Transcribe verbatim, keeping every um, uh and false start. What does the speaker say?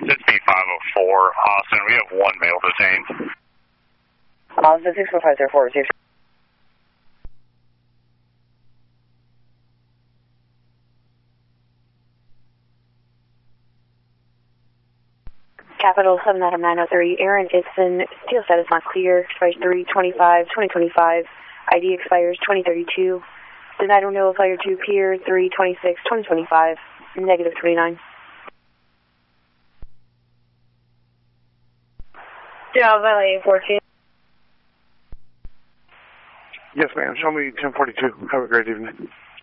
It's B five oh four, Austin. We have one male detained. Austin six four five zero four zero. Capital seven Adam nine oh three. Aaron Itson. Steel status not clear. Expires three twenty-five twenty twenty-five. I D expires twenty thirty-two. Denied renewal failure to appear three twenty-six twenty twenty-five. Negative twenty-nine. Yeah, Valley fourteen. Yes, ma'am. Show me ten forty-two. Have a great evening.